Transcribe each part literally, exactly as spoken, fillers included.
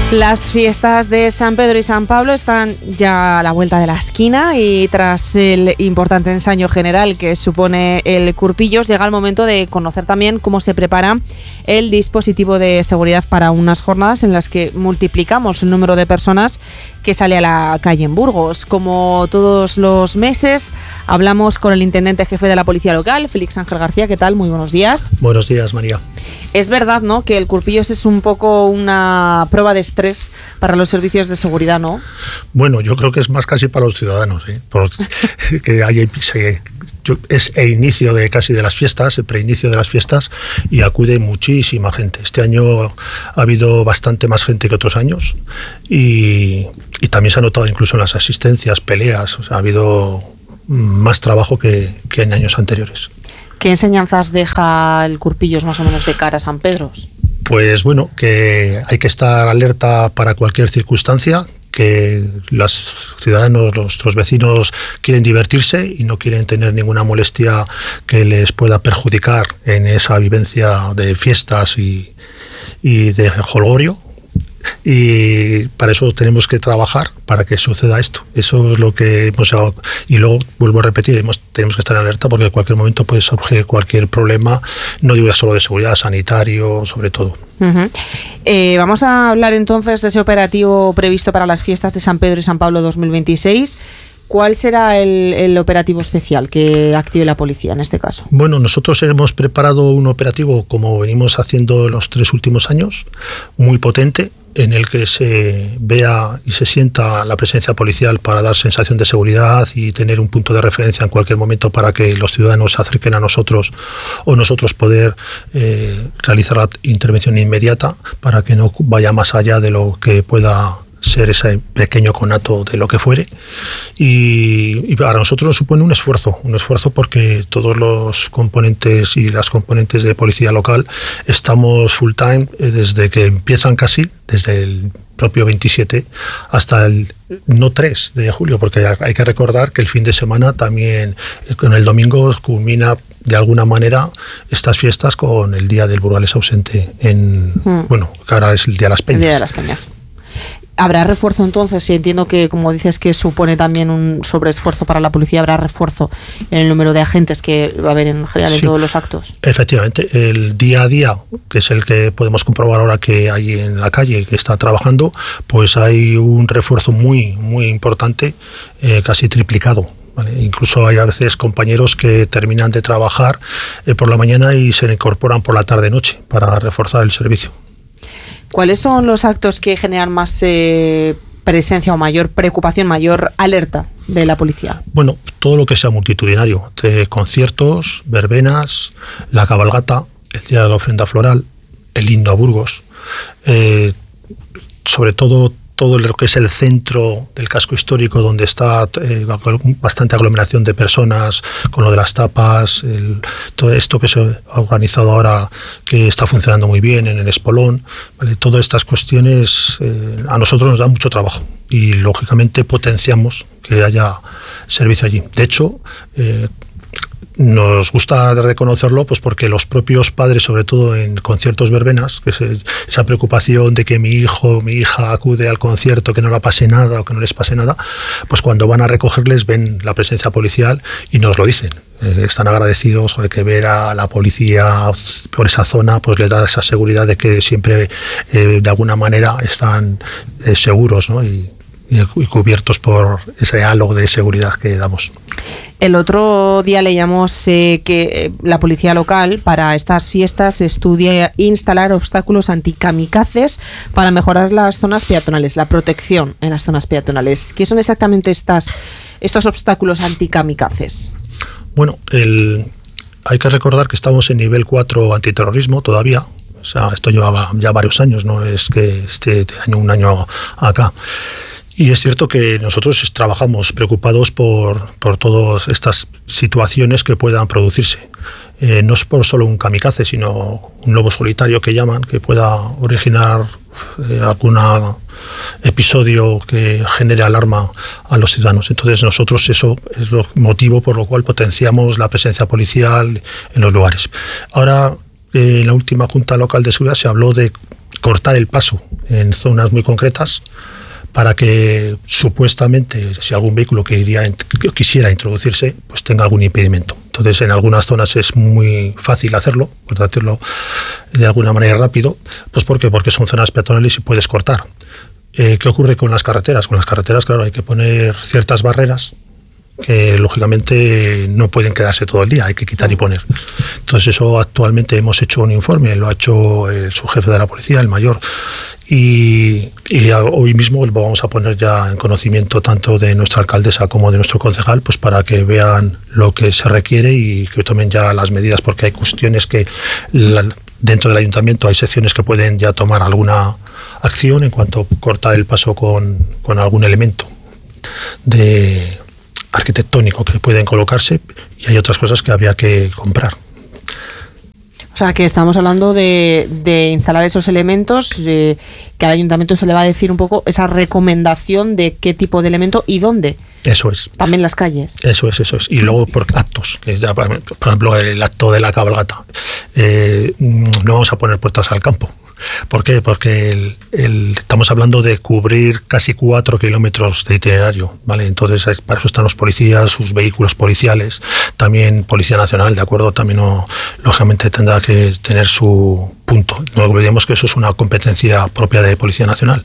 Las fiestas de San Pedro y San Pablo están ya a la vuelta de la esquina y tras el importante ensayo general que supone el Curpillos, llega el momento de conocer también cómo se prepara el dispositivo de seguridad para unas jornadas en las que multiplicamos el número de personas que sale a la calle en Burgos. Como todos los meses, hablamos con el intendente jefe de la Policía Local, Félix Ángel García. ¿Qué tal? Muy buenos días. Buenos días, María. Es verdad, ¿no?, que el Curpillos es un poco una prueba de estrés para los servicios de seguridad, ¿no? Bueno, yo creo que es más casi para los ciudadanos, ¿eh? Por, que hay, se, yo, es el inicio de casi de las fiestas, el preinicio de las fiestas, y acude muchísima gente. Este año ha habido bastante más gente que otros años y, y también se ha notado incluso en las asistencias, peleas, o sea, ha habido más trabajo que, que en años anteriores. ¿Qué enseñanzas deja el Curpillos más o menos de cara a San Pedro? Pues bueno, que hay que estar alerta para cualquier circunstancia, que los ciudadanos, los, los vecinos quieren divertirse y no quieren tener ninguna molestia que les pueda perjudicar en esa vivencia de fiestas y, y de jolgorio. Y para eso tenemos que trabajar para que suceda esto. Eso es lo que hemos hago. Y luego vuelvo a repetir, hemos, tenemos que estar en alerta porque en cualquier momento puede surgir cualquier problema, no digo solo de seguridad, sanitario, sobre todo. Uh-huh. Eh, vamos a hablar entonces de ese operativo previsto para las fiestas de San Pedro y San Pablo dos mil veintiséis. ¿Cuál será el, el operativo especial que active la policía en este caso? Bueno, nosotros hemos preparado un operativo, como venimos haciendo los tres últimos años, muy potente, en el que se vea y se sienta la presencia policial para dar sensación de seguridad y tener un punto de referencia en cualquier momento para que los ciudadanos se acerquen a nosotros o nosotros poder eh, realizar la intervención inmediata para que no vaya más allá de lo que pueda ser ese pequeño conato de lo que fuere. Y, y para nosotros nos supone un esfuerzo, un esfuerzo porque todos los componentes y las componentes de policía local estamos full time eh, desde que empiezan casi, desde el propio veintisiete hasta el no tres de julio, porque hay que recordar que el fin de semana también, con el domingo, culmina de alguna manera estas fiestas con el Día del Burgalés ausente, en mm. bueno, que ahora es el Día de las Peñas. El Día de las Peñas. ¿Habrá refuerzo entonces? Si entiendo que, como dices, que supone también un sobreesfuerzo para la policía, ¿habrá refuerzo en el número de agentes que va a haber en general en sí, todos los actos? Efectivamente, el día a día, que es el que podemos comprobar ahora que hay en la calle, que está trabajando, pues hay un refuerzo muy, muy importante, eh, casi triplicado. Vale, incluso hay a veces compañeros que terminan de trabajar eh, por la mañana y se incorporan por la tarde-noche para reforzar el servicio. ¿Cuáles son los actos que generan más eh, presencia o mayor preocupación, mayor alerta de la policía? Bueno, todo lo que sea multitudinario, de conciertos, verbenas, la cabalgata, el Día de la Ofrenda Floral, el himno a Burgos, eh, sobre todo todo lo que es el centro del casco histórico, donde está eh, bastante aglomeración de personas, con lo de las tapas, el, todo esto que se ha organizado ahora, que está funcionando muy bien en el Espolón, ¿vale? Todas estas cuestiones eh, a nosotros nos dan mucho trabajo y lógicamente potenciamos que haya servicio allí. De hecho, eh, nos gusta reconocerlo pues porque los propios padres, sobre todo en conciertos verbenas, que se, esa preocupación de que mi hijo, mi hija acude al concierto, que no le pase nada o que no les pase nada, pues cuando van a recogerles ven la presencia policial y nos lo dicen. Eh, están agradecidos de que ver a la policía por esa zona pues les da esa seguridad de que siempre eh, de alguna manera están eh, seguros, ¿no? y, y cubiertos por ese halo de seguridad que damos. El otro día leíamos eh, que la policía local para estas fiestas estudia instalar obstáculos antikamikazes para mejorar las zonas peatonales, la protección en las zonas peatonales. ¿Qué son exactamente estas, estos obstáculos antikamikazes? Bueno, el, hay que recordar que estamos en nivel cuatro antiterrorismo todavía. O sea, esto llevaba ya varios años, no es que esté año, un año acá. Y es cierto que nosotros trabajamos preocupados por, por todas estas situaciones que puedan producirse. Eh, no es por solo un kamikaze, sino un lobo solitario que llaman, que pueda originar eh, algún episodio que genere alarma a los ciudadanos. Entonces nosotros eso es el motivo por lo cual potenciamos la presencia policial en los lugares. Ahora, eh, en la última Junta Local de Seguridad se habló de cortar el paso en zonas muy concretas para que supuestamente si algún vehículo que iría que quisiera introducirse pues tenga algún impedimento. Entonces en algunas zonas es muy fácil hacerlo, por hacerlo de alguna manera rápido, pues ¿por qué? Porque son zonas peatonales y puedes cortar. Eh, ¿Qué ocurre con las carreteras? Con las carreteras, claro, hay que poner ciertas barreras que lógicamente no pueden quedarse todo el día, hay que quitar y poner. Entonces eso actualmente hemos hecho un informe, lo ha hecho el subjefe de la policía, el mayor, y, y hoy mismo lo vamos a poner ya en conocimiento tanto de nuestra alcaldesa como de nuestro concejal, pues para que vean lo que se requiere y que tomen ya las medidas, porque hay cuestiones que la, dentro del ayuntamiento hay secciones que pueden ya tomar alguna acción en cuanto a cortar el paso con, con algún elemento de arquitectónico que pueden colocarse, y hay otras cosas que habría que comprar. O sea, que estamos hablando de, de instalar esos elementos, eh, que al ayuntamiento se le va a decir un poco esa recomendación de qué tipo de elemento y dónde. Eso es. También las calles. Eso es, eso es. Y luego por actos, que ya, por ejemplo, el acto de la cabalgata. Eh, no vamos a poner puertas al campo. ¿Por qué? Porque el, el, estamos hablando de cubrir casi cuatro kilómetros de itinerario, ¿vale? Entonces para eso están los policías, sus vehículos policiales, también Policía Nacional, ¿de acuerdo? También no, lógicamente tendrá que tener su punto. No olvidemos que eso es una competencia propia de Policía Nacional,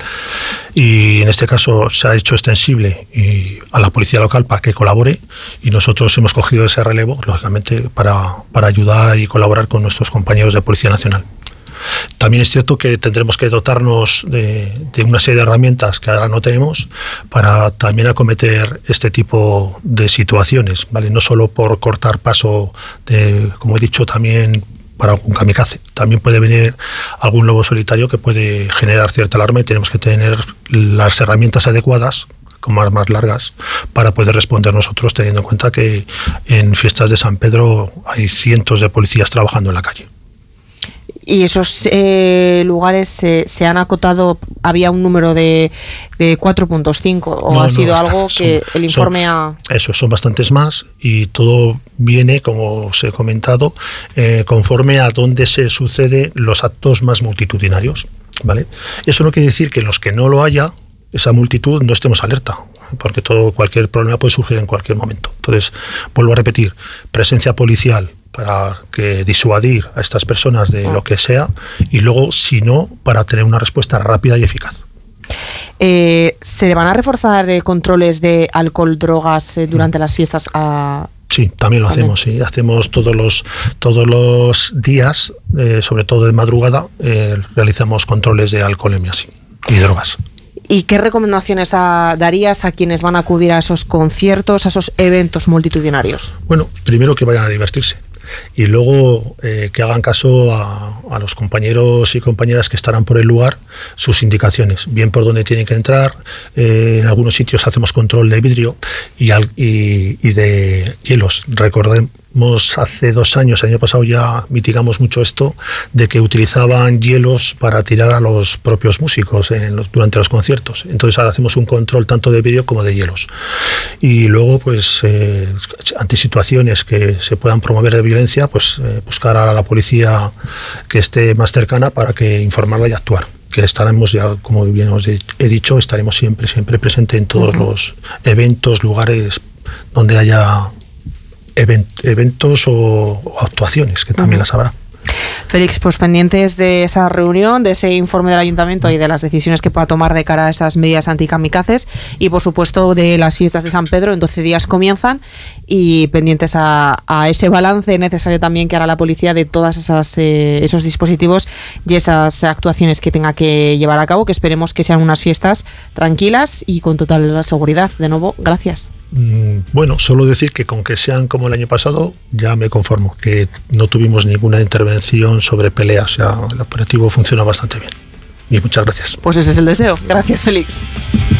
y en este caso se ha hecho extensible y a la policía local para que colabore, y nosotros hemos cogido ese relevo, lógicamente, para, para ayudar y colaborar con nuestros compañeros de Policía Nacional. También es cierto que tendremos que dotarnos de, de una serie de herramientas que ahora no tenemos para también acometer este tipo de situaciones, ¿vale? No solo por cortar paso, de, como he dicho, también para algún kamikaze. También puede venir algún lobo solitario que puede generar cierta alarma, y tenemos que tener las herramientas adecuadas, como armas largas, para poder responder nosotros, teniendo en cuenta que en fiestas de San Pedro hay cientos de policías trabajando en la calle. ¿Y esos eh, lugares eh, se han acotado? ¿Había un número de, de cuatro punto cinco o no, ha sido no, algo son, que el informe son, ha...? Eso, son bastantes más, y todo viene, como os he comentado, eh, conforme a dónde se suceden los actos más multitudinarios, ¿vale? Eso no quiere decir que en los que no lo haya, esa multitud, no estemos alerta, porque todo, cualquier problema puede surgir en cualquier momento. Entonces, vuelvo a repetir, presencia policial para que disuadir a estas personas de lo que sea, y luego, si no, para tener una respuesta rápida y eficaz. Eh, ¿Se van a reforzar eh, controles de alcohol, drogas eh, durante mm. las fiestas? A... Sí, también lo también. hacemos, sí. Hacemos todos los, todos los días, eh, sobre todo de madrugada, eh, realizamos controles de alcoholemia, sí, y drogas. ¿Y qué recomendaciones a, darías a quienes van a acudir a esos conciertos, a esos eventos multitudinarios? Bueno, primero que vayan a divertirse. Y luego eh, que hagan caso a, a los compañeros y compañeras que estarán por el lugar, sus indicaciones, bien por dónde tienen que entrar. Eh, en algunos sitios hacemos control de vidrio y, al, y, y de hielos. Recordemos, hace dos años, el año pasado ya mitigamos mucho esto, de que utilizaban hielos para tirar a los propios músicos en los, durante los conciertos. Entonces ahora hacemos un control tanto de vidrio como de hielos. Y luego, pues, eh, ante situaciones que se puedan promover de violencia, pues eh, buscar a la policía que esté más cercana para que informarla y actuar. Que estaremos ya, como bien os he dicho, estaremos siempre, siempre presentes en todos uh-huh. los eventos, lugares donde haya event, eventos o, o actuaciones, que también uh-huh. las habrá. Félix, pues pendientes de esa reunión, de ese informe del ayuntamiento y de las decisiones que pueda tomar de cara a esas medidas antikamikazes, y por supuesto de las fiestas de San Pedro. En doce días comienzan, y pendientes a, a ese balance necesario también que hará la policía de todas esas eh, esos dispositivos y esas actuaciones que tenga que llevar a cabo, que esperemos que sean unas fiestas tranquilas y con total seguridad. De nuevo, gracias. Bueno, solo decir que con que sean como el año pasado ya me conformo, que no tuvimos ninguna intervención sobre peleas, o sea, el operativo funciona bastante bien. Y muchas gracias. Pues ese es el deseo. Gracias, Félix.